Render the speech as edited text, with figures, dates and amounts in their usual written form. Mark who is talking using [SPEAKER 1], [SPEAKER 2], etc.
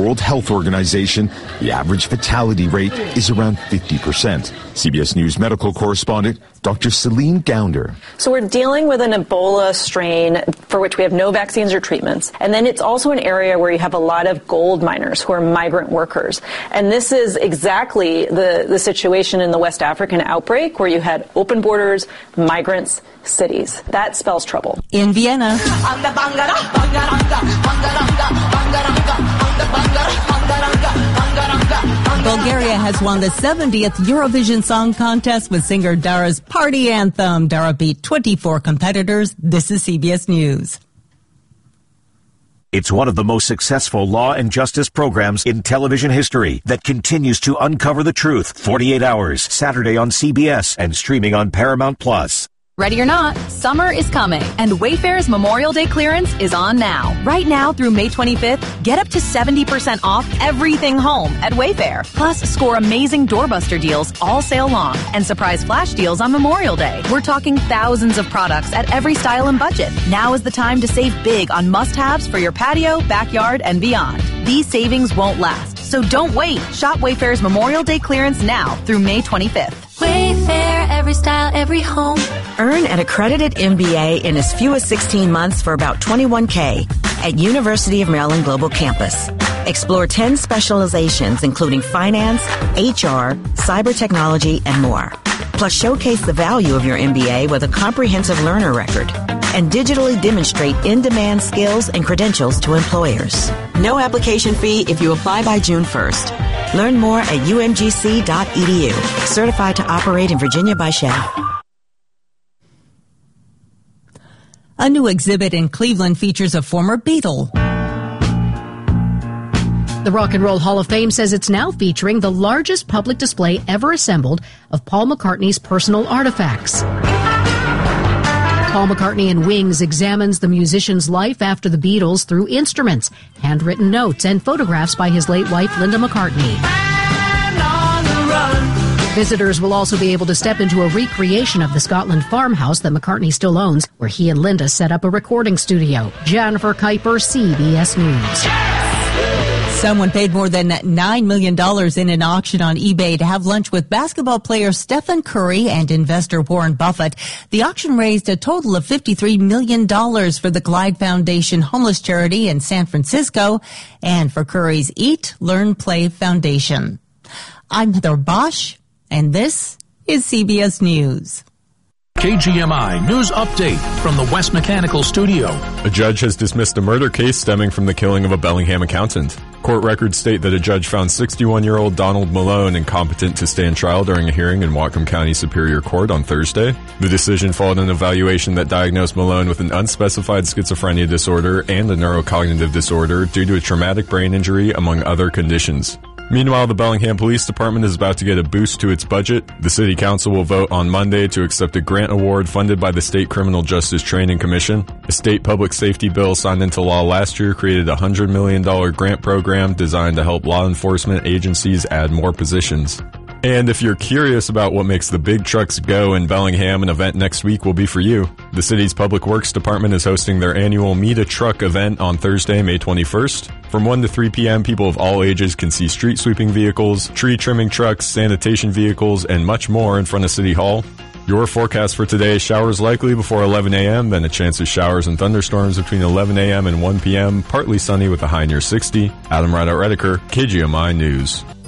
[SPEAKER 1] World Health Organization, the average fatality rate is around 50%. CBS News medical correspondent Dr. Celine Gounder.
[SPEAKER 2] So we're dealing with an Ebola strain for which we have no vaccines or treatments. And then it's also an area where you have a lot of gold miners who are migrant workers. And this is exactly the situation in the West African outbreak where you had open borders, migrants, cities. That spells trouble.
[SPEAKER 3] In Vienna. Bulgaria has won the 70th Eurovision Song Contest with singer Dara's party anthem. Dara beat 24 competitors. This is CBS News.
[SPEAKER 4] It's one of the most successful law and justice programs in television history that continues to uncover the truth. 48 Hours, Saturday on CBS and streaming on Paramount Plus.
[SPEAKER 5] Ready or not, summer is coming, and Wayfair's Memorial Day clearance is on now. Right now through May 25th, get up to 70% off everything home at Wayfair. Plus, score amazing doorbuster deals all sale long and surprise flash deals on Memorial Day. We're talking thousands of products at every style and budget. Now is the time to save big on must-haves for your patio, backyard, and beyond. These savings won't last, so don't wait. Shop Wayfair's Memorial Day clearance now through May 25th.
[SPEAKER 6] Wayfair, every style, every home.
[SPEAKER 7] Earn an accredited MBA in as few as 16 months for about $21K at University of Maryland Global Campus. Explore 10 specializations including finance, HR, cyber technology, and more. Plus, showcase the value of your MBA with a comprehensive learner record and digitally demonstrate in-demand skills and credentials to employers. No application fee if you apply by June 1st. Learn more at umgc.edu. Certified to operate in Virginia by Shell.
[SPEAKER 3] A new exhibit in Cleveland features a former Beatle.
[SPEAKER 8] The Rock and Roll Hall of Fame says it's now featuring the largest public display ever assembled of Paul McCartney's personal artifacts. Paul McCartney and Wings examines the musician's life after the Beatles through instruments, handwritten notes, and photographs by his late wife, Linda McCartney. Visitors will also be able to step into a recreation of the Scotland farmhouse that McCartney still owns, where he and Linda set up a recording studio. Jennifer Kuiper, CBS News.
[SPEAKER 3] Someone paid more than $9 million in an auction on eBay to have lunch with basketball player Stephen Curry and investor Warren Buffett. The auction raised a total of $53 million for the Glide Foundation homeless charity in San Francisco and for Curry's Eat, Learn, Play Foundation. I'm Heather Bosch, and this is CBS News.
[SPEAKER 9] KGMI News Update from the West Mechanical Studio.
[SPEAKER 10] A judge has dismissed a murder case stemming from the killing of a Bellingham accountant. Court records state that a judge found 61-year-old Donald Malone incompetent to stand trial during a hearing in Whatcom County Superior Court on Thursday. The decision followed an evaluation that diagnosed Malone with an unspecified schizophrenia disorder and a neurocognitive disorder due to a traumatic brain injury, among other conditions. Meanwhile, the Bellingham Police Department is about to get a boost to its budget. The City Council will vote on Monday to accept a grant award funded by the State Criminal Justice Training Commission. A state public safety bill signed into law last year created a $100 million grant program designed to help law enforcement agencies add more positions. And if you're curious about what makes the big trucks go in Bellingham, an event next week will be for you. The city's Public Works Department is hosting their annual Meet a Truck event on Thursday, May 21st. From 1 to 3 p.m., people of all ages can see street sweeping vehicles, tree trimming trucks, sanitation vehicles, and much more in front of City Hall. Your forecast for today: showers likely before 11 a.m., then a chance of showers and thunderstorms between 11 a.m. and 1 p.m., partly sunny with a high near 60. Adam Rideout-Redeker, KGMI News.